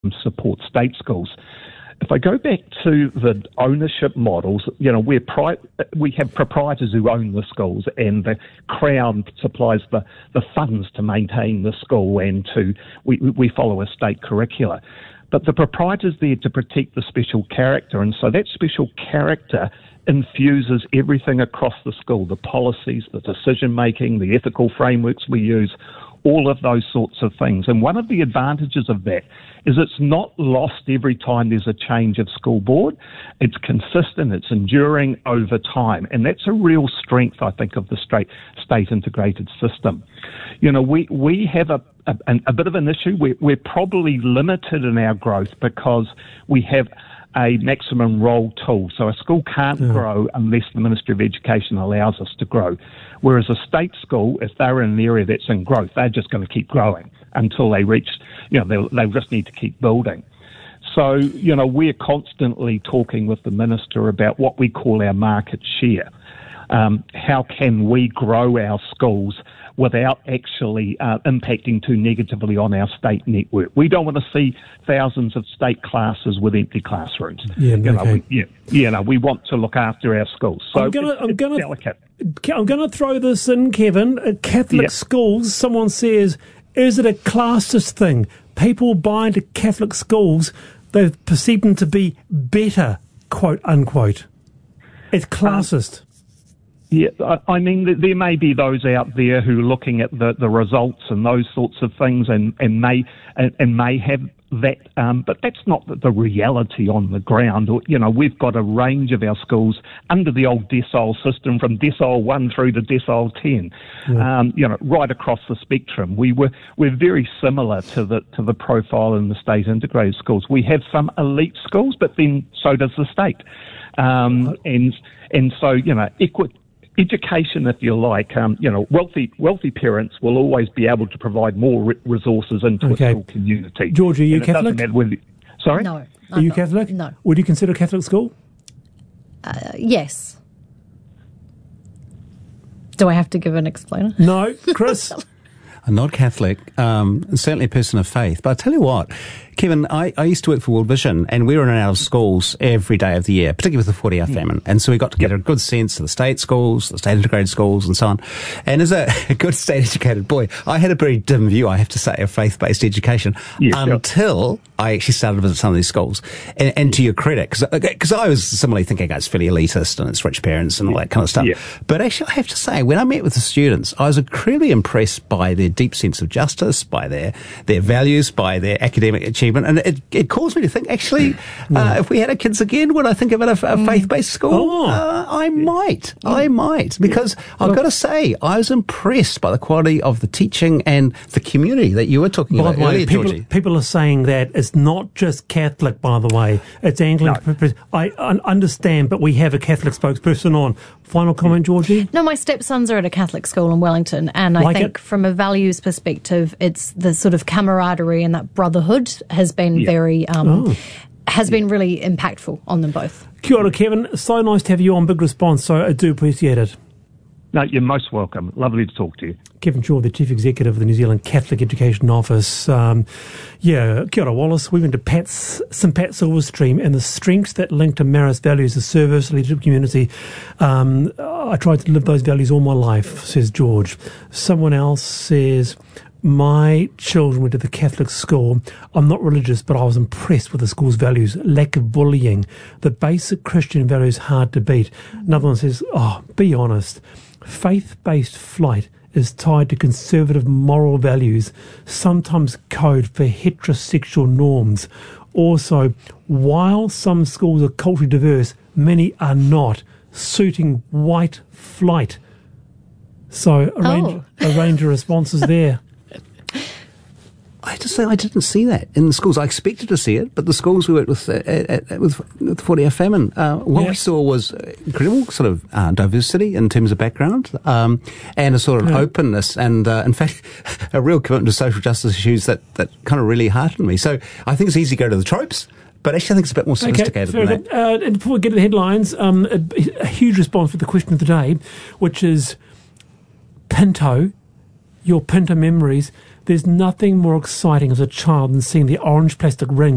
support state schools. If I go back to the ownership models, we have proprietors who own the schools, and the Crown supplies the funds to maintain the school, and we follow a state curricula. But the proprietor's there to protect the special character, and so that special character infuses everything across the school, the policies, the decision-making, the ethical frameworks we use, all of those sorts of things. And one of the advantages of that is it's not lost every time there's a change of school board. It's consistent, it's enduring over time. And that's a real strength, I think, of the state integrated system. We have a bit of an issue. We're probably limited in our growth because we have a maximum roll tool. So a school can't grow unless the Ministry of Education allows us to grow. Whereas a state school, if they're in an area that's in growth, they're just going to keep growing until they reach, they'll just need to keep building. So, we're constantly talking with the Minister about what we call our market share. How can we grow our schools without actually impacting too negatively on our state network? We don't want to see thousands of state classes with empty classrooms. We want to look after our schools. So it's delicate. I'm going to throw this in, Kevin. Catholic schools, someone says, is it a classist thing? People buy into Catholic schools, they perceive them to be better, quote unquote. It's classist. I mean, there may be those out there who are looking at the results and those sorts of things and may have that, but that's not the reality on the ground. We've got a range of our schools under the old decile system, from decile 1 through to decile 10, right across the spectrum. We're very similar to the profile in the state integrated schools. We have some elite schools, but then so does the state, and so education, if you like, wealthy parents will always be able to provide more resources into a school community. Georgie, are you Catholic? Sorry? No. Are you Catholic? No. Would you consider a Catholic school? Yes. Do I have to give an explainer? No. Chris? I'm not Catholic, certainly a person of faith. But I tell you what, Kevin, I used to work for World Vision, and we were in and out of schools every day of the year, particularly with the 40-hour famine. And so we got to get a good sense of the state schools, the state integrated schools, and so on. And as a good state-educated boy, I had a very dim view, I have to say, of faith-based education until I actually started to visit some of these schools. And to your credit, because I was similarly thinking it's fairly elitist and it's rich parents and all that kind of stuff. Yeah. But actually, I have to say, when I met with the students, I was incredibly impressed by their deep sense of justice, by their values, by their academic achievement. And it caused me to think, actually, if we had our kids again, would I think about a faith-based school? I might. Because I've got to say, I was impressed by the quality of the teaching and the community that you were talking about earlier, Georgie. People are saying that it's not just Catholic, by the way. It's Anglican. No. I understand, but we have a Catholic spokesperson on. Final comment, Georgie? No, my stepsons are at a Catholic school in Wellington, and I think from a values perspective, it's the sort of camaraderie and that brotherhood has been very, has been really impactful on them both. Kia ora, Kevin. So nice to have you on Big Response, so I do appreciate it. No, you're most welcome. Lovely to talk to you. Kevin Shaw, the Chief Executive of the New Zealand Catholic Education Office. Kia ora, Wallace. We went to St. Pat Silverstream, and the strengths that link to Marist values, the service, leadership, community. I tried to live those values all my life, says George. Someone else says, my children went to the Catholic school. I'm not religious, but I was impressed with the school's values. Lack of bullying. The basic Christian values hard to beat. Another one says, be honest. Faith-based flight is tied to conservative moral values, sometimes code for heterosexual norms. Also, while some schools are culturally diverse, many are not, suiting white flight. So a range of responses there. I have to say, I didn't see that in the schools. I expected to see it, but the schools we worked with with 40-hour famine, what we saw was incredible sort of diversity in terms of background, and a sort of openness, and in fact, a real commitment to social justice issues that kind of really heartened me. So I think it's easy to go to the tropes, but actually I think it's a bit more sophisticated than that. And before we get to the headlines, a huge response for the question of the day, which is Pinto, your Pinto memories. There's nothing more exciting as a child than seeing the orange plastic ring